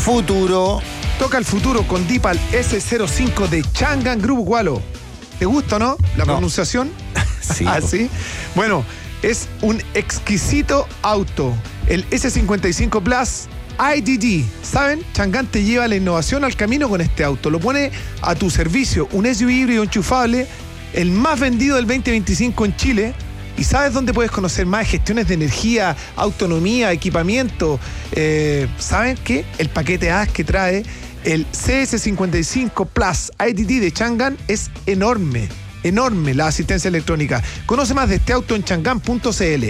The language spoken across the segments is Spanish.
futuro. Toca el futuro con Deepal S05 de Changan Group, Walo. ¿Te gusta o no la pronunciación? Sí. ¿Ah, sí? Bueno, es un exquisito auto. El S55 Plus IDD. ¿Saben? Changan te lleva la innovación al camino con este auto. Lo pone a tu servicio. Un SUV híbrido enchufable, el más vendido del 2025 en Chile. ¿Y sabes dónde puedes conocer más gestiones de energía, autonomía, equipamiento? ¿Saben qué? El paquete A que trae el CS55 Plus IDD de Changan es enorme. Enorme la asistencia electrónica. Conoce más de este auto en changan.cl.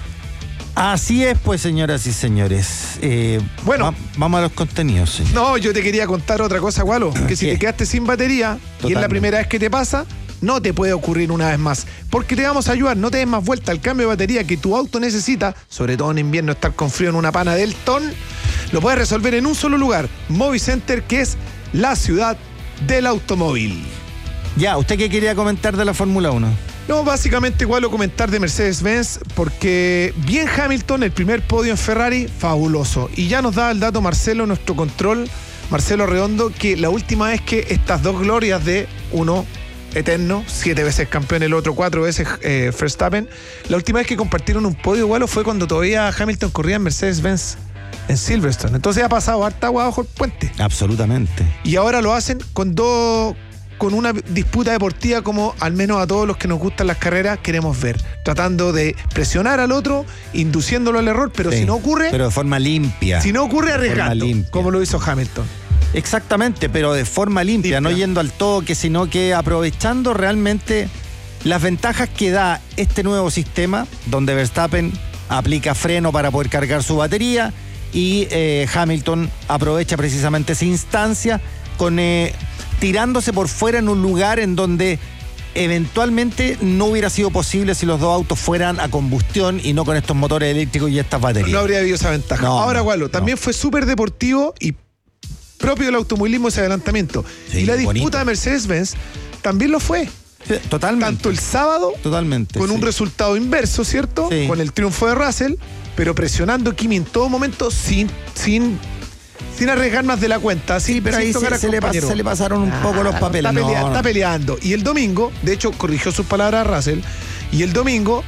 Así es, pues, señoras y señores. Bueno, vamos a los contenidos, señor. No, yo te quería contar otra cosa, Gualo. Que si ¿Qué? te quedaste sin batería y es la primera vez que te pasa, no te puede ocurrir una vez más. Porque te vamos a ayudar, no te des más vuelta al cambio de batería que tu auto necesita, sobre todo en invierno, estar con frío en una pana del ton. Lo puedes resolver en un solo lugar, Movicenter, que es la ciudad del automóvil. Ya, ¿usted qué quería comentar de la Fórmula 1? No, básicamente igual lo comentar de Mercedes-Benz, porque bien Hamilton, el primer podio en Ferrari, fabuloso. Y ya nos da el dato Marcelo, nuestro control, Marcelo Redondo, que la última vez que estas dos glorias de uno eterno, 7 veces campeón, el otro 4 veces Verstappen, la última vez que compartieron un podio igual fue cuando todavía Hamilton corría en Mercedes-Benz en Silverstone. Entonces ha pasado harta agua bajo el puente. Absolutamente. Y ahora lo hacen con una disputa deportiva como al menos a todos los que nos gustan las carreras queremos ver, tratando de presionar al otro, induciéndolo al error, pero Sí, si no ocurre, pero de forma limpia. si no ocurre arriesgando, como lo hizo Hamilton. Exactamente, pero de forma limpia, no yendo al toque, sino que aprovechando realmente las ventajas que da este nuevo sistema, donde Verstappen aplica freno para poder cargar su batería y Hamilton aprovecha precisamente esa instancia con tirándose por fuera en un lugar en donde eventualmente no hubiera sido posible si los dos autos fueran a combustión y no con estos motores eléctricos y estas baterías. No habría habido esa ventaja. No, ahora, Gualo, también fue súper deportivo y propio del automovilismo ese adelantamiento. Sí, y la disputa bonito. de Mercedes-Benz también lo fue. Sí, totalmente. Tanto el sábado, Totalmente. con un sí. resultado inverso, ¿cierto? Sí. Con el triunfo de Russell, pero presionando a Kimi en todo momento sin arriesgar más de la cuenta. Sí, pero ahí se le pasaron un poco los papeles. Está peleando. Y el domingo, de hecho, corrigió sus palabras a Russell, y el domingo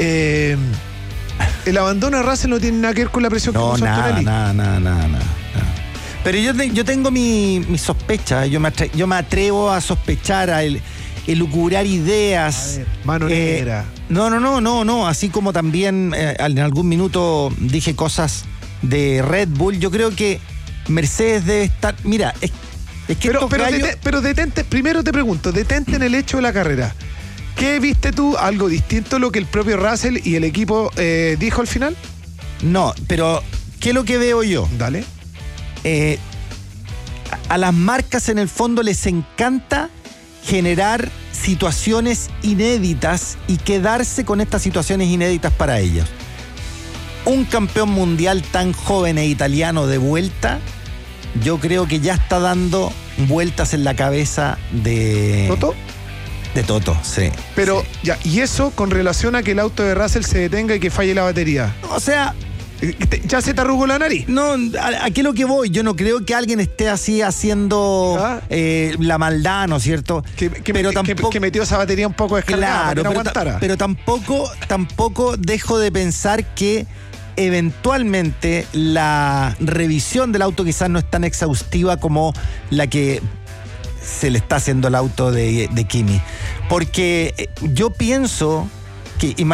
el abandono de Russell no tiene nada que ver con la presión que puso Antonelli. Nada. Pero yo tengo mi sospecha, yo me atrevo a sospechar, a elucubrar ideas. A ver, mano negra. No, así como también en algún minuto dije cosas de Red Bull, yo creo que Mercedes debe estar, mira, es que pero detente, primero te pregunto, detente en el hecho de la carrera. ¿Qué viste tú? ¿Algo distinto a lo que el propio Russell y el equipo dijo al final? No, pero ¿qué es lo que veo yo? Dale. A las marcas en el fondo les encanta generar situaciones inéditas y quedarse con estas situaciones inéditas para ellos. Un campeón mundial tan joven e italiano de vuelta, yo creo que ya está dando vueltas en la cabeza de ¿Toto? De Toto, sí. Pero sí. ya, y eso con relación a que el auto de Russell se detenga y que falle la batería. O sea, ¿Ya se te arrugó la nariz? no, aquí lo que voy, yo no creo que alguien esté así haciendo la maldad, ¿no es cierto? Pero tampoco, que metió esa batería un poco descargada, claro, para que no aguantara. pero tampoco dejo de pensar que eventualmente la revisión del auto quizás no es tan exhaustiva como la que se le está haciendo al auto de Kimi. Porque yo pienso que,